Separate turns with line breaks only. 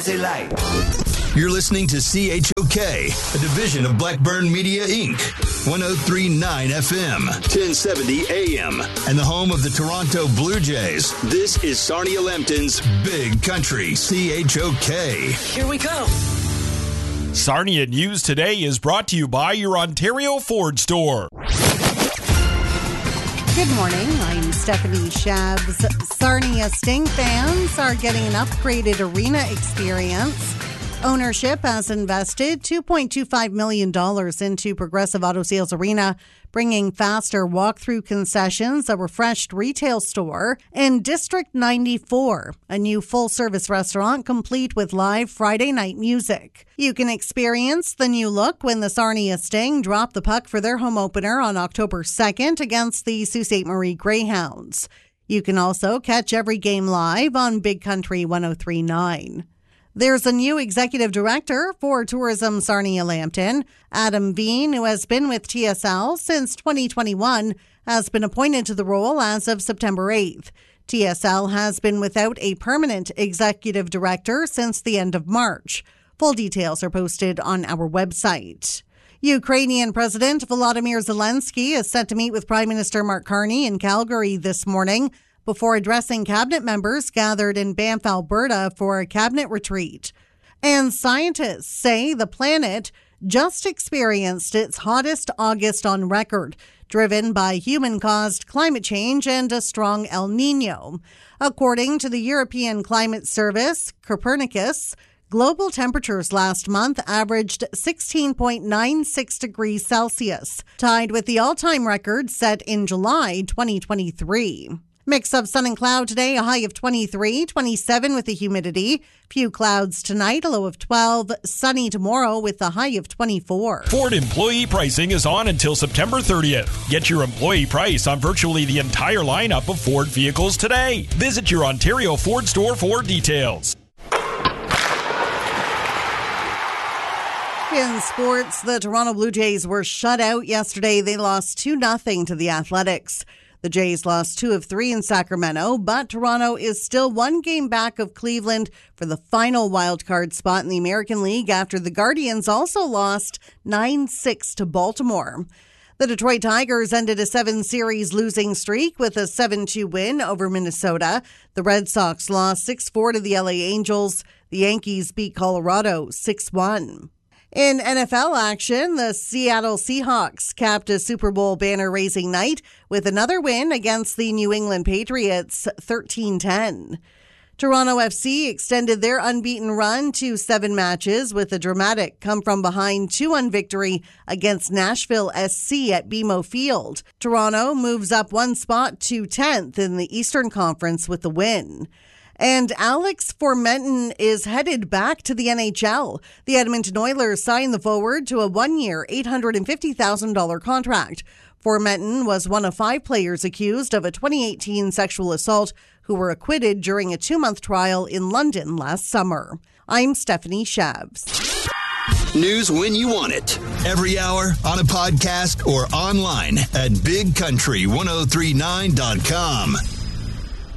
Jazzy Light.
You're listening to CHOK, a division of Blackburn Media, Inc., 103.9 FM, 1070 AM, and the home of the Toronto Blue Jays. This is Sarnia Lambton's Big Country, CHOK.
Here we go.
Sarnia News Today is brought to you by your Ontario Ford store.
Good morning, I'm Stephanie Shabs. Sarnia Sting fans are getting an upgraded arena experience. Ownership has invested $2.25 million into Progressive Auto Sales Arena, bringing faster walk-through concessions, a refreshed retail store, and District 94, a new full-service restaurant complete with live Friday night music. You can experience the new look when the Sarnia Sting drop the puck for their home opener on October 2nd against the Sault Ste. Marie Greyhounds. You can also catch every game live on Big Country 103.9. There's a new executive director for Tourism Sarnia Lambton. Adam Veen, who has been with TSL since 2021, has been appointed to the role as of September 8th. TSL has been without a permanent executive director since the end of March. Full details are posted on our website. Ukrainian President Volodymyr Zelensky is set to meet with Prime Minister Mark Carney in Calgary this morning before addressing cabinet members gathered in Banff, Alberta for a cabinet retreat. And scientists say the planet just experienced its hottest August on record, driven by human-caused climate change and a strong El Niño. According to the European Climate Service, Copernicus, global temperatures last month averaged 16.96 degrees Celsius, tied with the all-time record set in July 2023. Mix of sun and cloud today, a high of 23, 27 with the humidity. Few clouds tonight, a low of 12. Sunny tomorrow with a high of 24.
Ford employee pricing is on until September 30th. Get your employee price on virtually the entire lineup of Ford vehicles today. Visit your Ontario Ford store for details.
In sports, the Toronto Blue Jays were shut out yesterday. They lost 2-0 to the Athletics. The Jays lost 2 of 3 in Sacramento, but Toronto is still one game back of Cleveland for the final wildcard spot in the American League after the Guardians also lost 9-6 to Baltimore. The Detroit Tigers ended a 7-series losing streak with a 7-2 win over Minnesota. The Red Sox lost 6-4 to the LA Angels. The Yankees beat Colorado 6-1. In NFL action, the Seattle Seahawks capped a Super Bowl banner-raising night with another win against the New England Patriots, 13-10. Toronto FC extended their unbeaten run to 7 matches with a dramatic come-from-behind 2-1 victory against Nashville SC at BMO Field. Toronto moves up 1 spot to 10th in the Eastern Conference with the win. And Alex Formenton is headed back to the NHL. The Edmonton Oilers signed the forward to a 1-year, $850,000 contract. Formenton was one of 5 players accused of a 2018 sexual assault who were acquitted during a 2-month trial in London last summer. I'm Stephanie Shabs.
News when you want it. Every hour, on a podcast, or online at bigcountry1039.com.